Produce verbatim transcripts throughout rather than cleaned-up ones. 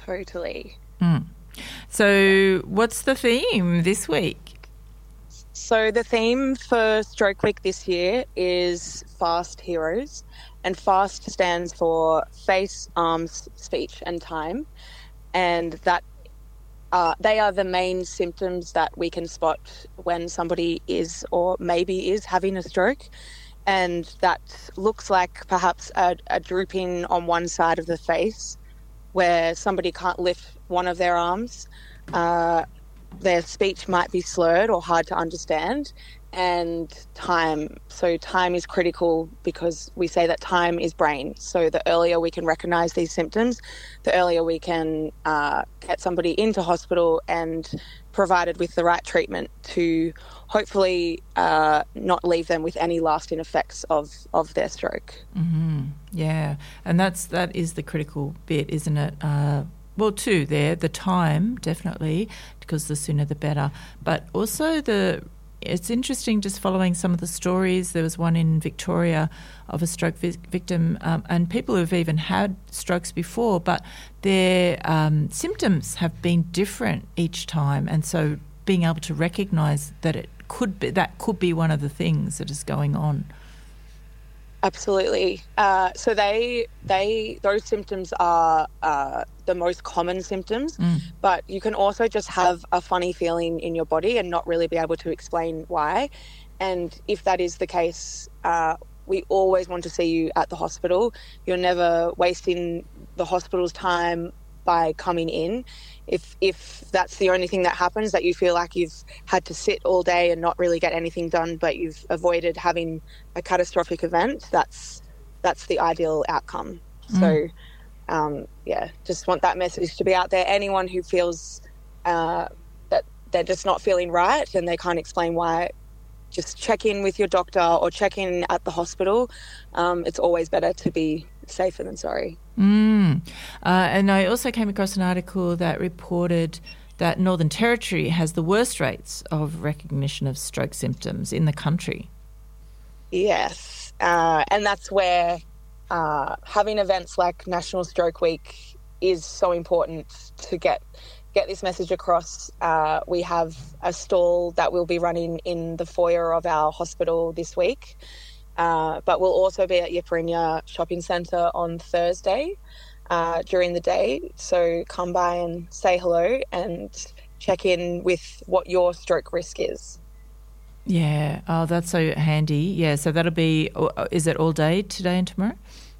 Totally. Mm. So what's the theme this week? So the theme for Stroke Week this year is FAST Heroes, and FAST stands for face, arms, speech and time, and that uh, they are the main symptoms that we can spot when somebody is or maybe is having a stroke, and that looks like perhaps a, a drooping on one side of the face where somebody can't lift one of their arms. Uh, their speech might be slurred or hard to understand, and time. So time is critical because we say that time is brain. So the earlier we can recognise these symptoms, the earlier we can uh, get somebody into hospital and provided with the right treatment to hopefully uh, not leave them with any lasting effects of, of their stroke. Mm-hmm. Yeah, and that's that is the critical bit, isn't it? Uh, well, two there, the time, definitely, because the sooner the better. But also the, it's interesting just following some of the stories. There was one in Victoria of a stroke vi- victim um, and people who've even had strokes before, but their um, symptoms have been different each time. And so being able to recognise that it could be, that could be one of the things that is going on. Absolutely. Uh, so they, they, those symptoms are uh, the most common symptoms, mm. but you can also just have a funny feeling in your body and not really be able to explain why. And if that is the case, uh, we always want to see you at the hospital. You're never wasting the hospital's time by coming in. If if that's the only thing that happens, that you feel like you've had to sit all day and not really get anything done, but you've avoided having a catastrophic event, that's that's the ideal outcome. Mm. So, um, yeah, just want that message to be out there. Anyone who feels uh, that they're just not feeling right and they can't explain why, just check in with your doctor or check in at the hospital. Um, it's always better to be safer than sorry. Mm. Uh, and I also came across an article that reported that Northern Territory has the worst rates of recognition of stroke symptoms in the country. Yes, uh, and that's where uh, having events like National Stroke Week is so important to get get this message across. Uh, we have a stall that we'll be running in the foyer of our hospital this week, uh, but we'll also be at Yiperinya Shopping Centre on Thursday uh, during the day. So come by and say hello and check in with what your stroke risk is. Yeah, oh, that's so handy. Yeah, so that'll be, is it all day today and tomorrow?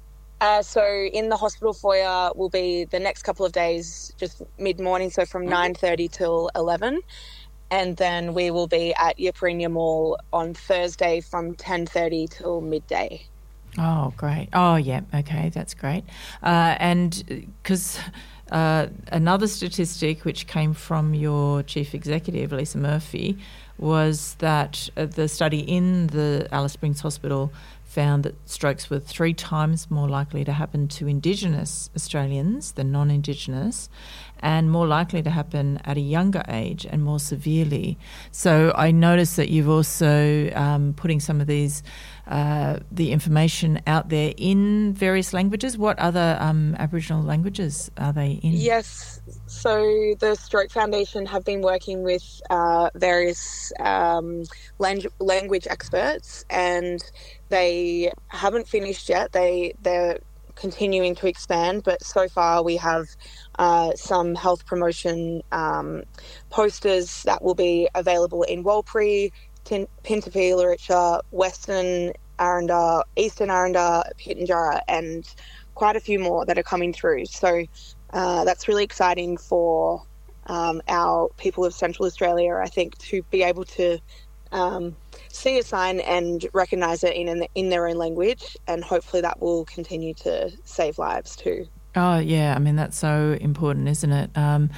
Uh, so in the hospital foyer will be the next couple of days, just mid-morning, so from mm-hmm. nine thirty till eleven. And then we will be at Yiperinya Mall on Thursday from ten thirty till midday. Oh, great. Oh, yeah, okay, that's great. Uh, and because uh, another statistic which came from your chief executive, Lisa Murphy, was that uh, the study in the Alice Springs Hospital found that strokes were three times more likely to happen to Indigenous Australians than non-Indigenous, and more likely to happen at a younger age and more severely. So I noticed that you've also um, putting some of these, uh, the information out there in various languages. What other um, Aboriginal languages are they in? Yes, so the Stroke Foundation have been working with uh, various um, lang- language experts, and they haven't finished yet. They, they're continuing to expand, but so far we have uh, some health promotion um, posters that will be available in Warlpiri, Tin- Pintupi, Luritja, Western Arrernte, Eastern Arrernte, Pitjantjatjara, and quite a few more that are coming through. So uh, that's really exciting for um, our people of Central Australia, I think, to be able to um, see a sign and recognise it in in their own language, and hopefully that will continue to save lives too. Oh, yeah. I mean, that's so important, isn't it? Um,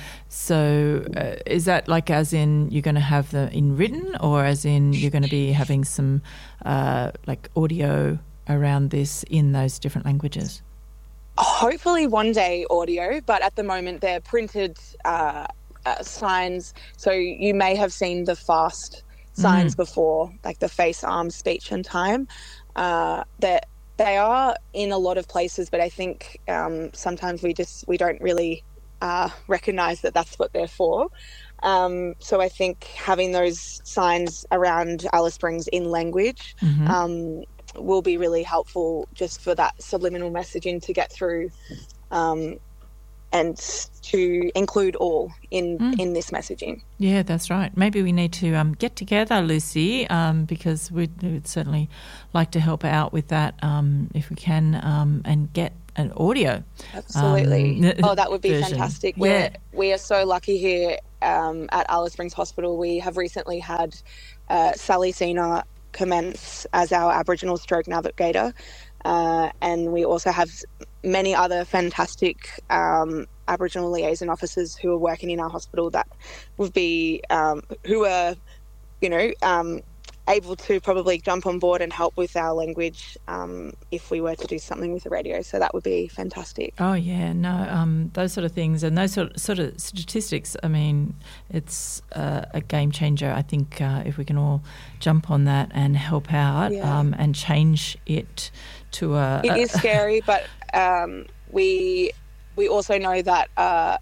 so uh, is that like as in you're going to have the in written, or as in you're going to be having some uh, like audio around this in those different languages? Hopefully one day audio, but at the moment they're printed uh, uh, signs. So you may have seen the FAST signs mm. before, like the face, arm, speech and time. Uh, that they are in a lot of places, but I think um, sometimes we just we don't really uh, recognise that that's what they're for. Um, so I think having those signs around Alice Springs in language Mm-hmm. um, will be really helpful just for that subliminal messaging to get through um, and to include all in, Mm. in this messaging. Yeah, that's right. Maybe we need to um, get together, Lucy, um, because we'd, we'd certainly like to help out with that um, if we can um, and get an audio. Absolutely. Um, oh, that would be version. fantastic. Yeah. We're, we are so lucky here um, at Alice Springs Hospital. We have recently had uh, Sally Sina commence as our Aboriginal stroke navigator. Uh, and we also have many other fantastic um, Aboriginal liaison officers who are working in our hospital that would be, um, who are, you know, um, able to probably jump on board and help with our language um, if we were to do something with the radio. So that would be fantastic. Oh, yeah, no, um, those sort of things and those sort of, sort of statistics, I mean, it's uh, a game changer. I think uh, if we can all jump on that and help out Yeah. um, and change it to a... It is scary, but um, we we also know that uh,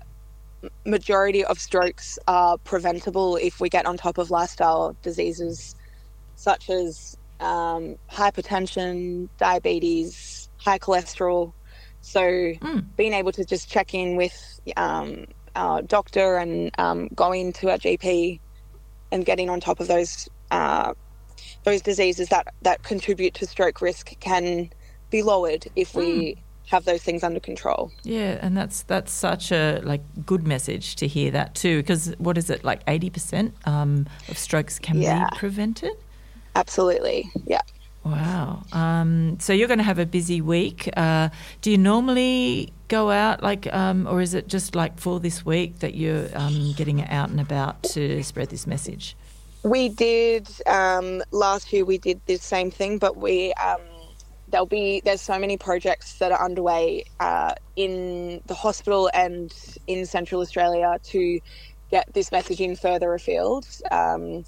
majority of strokes are preventable if we get on top of lifestyle diseases such as um, hypertension, diabetes, high cholesterol. So Mm. being able to just check in with um, our doctor and um, going to our G P and getting on top of those uh, those diseases that, that contribute to stroke risk can be lowered if we Mm. have those things under control. Yeah, and that's that's such a like good message to hear that too, because what is it, like eighty percent um, of strokes can Yeah. be prevented? Absolutely, yeah. Wow. Um, so you're going to have a busy week. Uh, do you normally go out, like, um, or is it just like for this week that you're um, getting out and about to spread this message? We did um, last year. We did the same thing, but we um, there'll be there's so many projects that are underway uh, in the hospital and in Central Australia to get this messaging further afield. Um,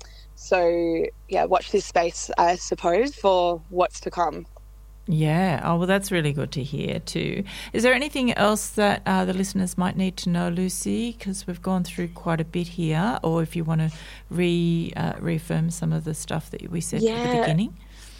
so yeah, watch this space, I suppose, for what's to come. Yeah. Oh, well, that's really good to hear too. Is there anything else that uh, the listeners might need to know, Lucy? Because we've gone through quite a bit here. Or if you want to re uh, reaffirm some of the stuff that we said at the Yeah. beginning.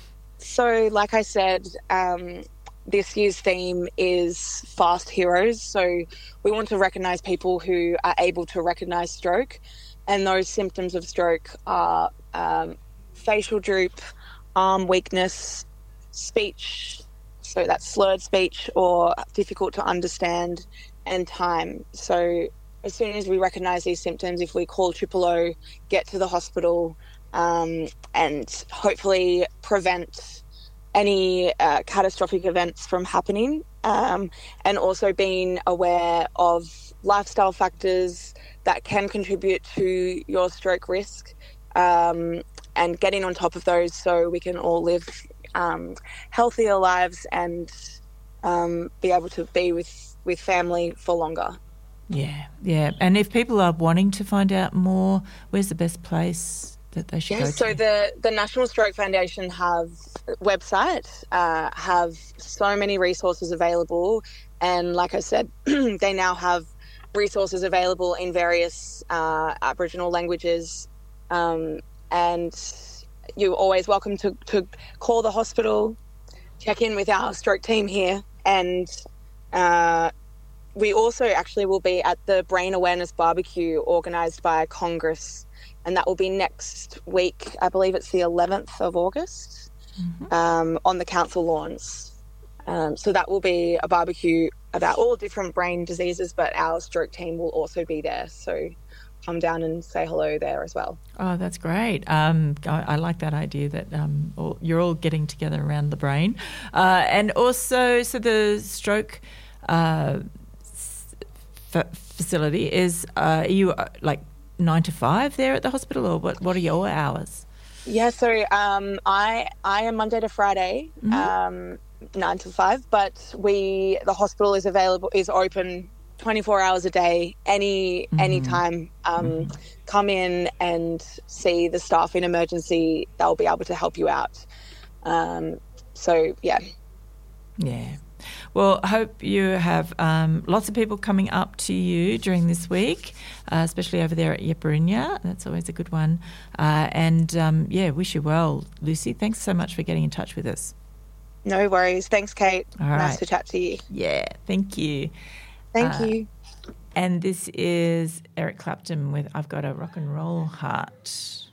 So, like I said, um, this year's theme is Fast Heroes. So we want to recognise people who are able to recognise stroke, and those symptoms of stroke are um, facial droop, arm weakness, speech, so that's slurred speech or difficult to understand, and time. So as soon as we recognise these symptoms, if we call triple O, get to the hospital, um, and hopefully prevent any uh, catastrophic events from happening, um, and also being aware of lifestyle factors that can contribute to your stroke risk, um, and getting on top of those so we can all live um, healthier lives and um, be able to be with, with family for longer. Yeah, yeah. And if people are wanting to find out more, where's the best place that they should Yeah, go so to? the, the National Stroke Foundation have a website, uh, have so many resources available. And like I said, they now have resources available in various uh, Aboriginal languages. Um, and you're always welcome to, to call the hospital, check in with our stroke team here. And uh, we also actually will be at the Brain Awareness Barbecue organised by Congress, and that will be next week. I believe it's the eleventh of August, Mm-hmm. um, on the council lawns. Um, so that will be a barbecue about all different brain diseases, but our stroke team will also be there. So come down and say hello there as well. Oh, that's great. Um, I, I like that idea that um, all, you're all getting together around the brain. Uh, and also, so the stroke uh, f- facility is, uh, are you uh, like nine to five there at the hospital, or what, what are your hours? Yeah, so um, I I am Monday to Friday, Mhm. um, nine to five, but we the hospital is available is open twenty-four hours a day, any any time. Um, Come in and see the staff in emergency; they'll be able to help you out. Um, so yeah. Yeah. Well, I hope you have um, lots of people coming up to you during this week, uh, especially over there at Yeparinya. That's always a good one. Uh, and, um, yeah, wish you well, Lucy. Thanks so much for getting in touch with us. No worries. Thanks, Kate. All nice right. to chat to you. Yeah, thank you. Thank uh, you. And this is Eric Clapton with I've Got a Rock and Roll Heart.